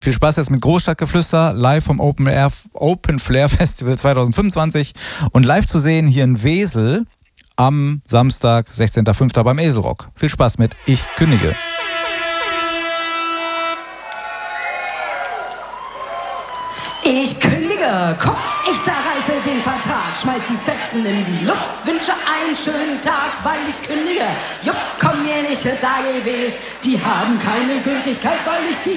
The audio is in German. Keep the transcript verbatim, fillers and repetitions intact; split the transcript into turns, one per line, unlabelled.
Viel Spaß jetzt mit Großstadtgeflüster, live vom Open Air Open Flair Festival zwanzig fünfundzwanzig und live zu sehen hier in Wesel am Samstag, sechzehnten fünften beim Eselrock. Viel Spaß mit Ich kündige.
Ich kündige, komm, ich zerreiße den Vertrag, schmeiß die Fetzen in die Luft, wünsche einen schönen Tag, weil ich kündige. Jupp, komm mir nicht mit A G Bs, die haben keine Gültigkeit, weil ich die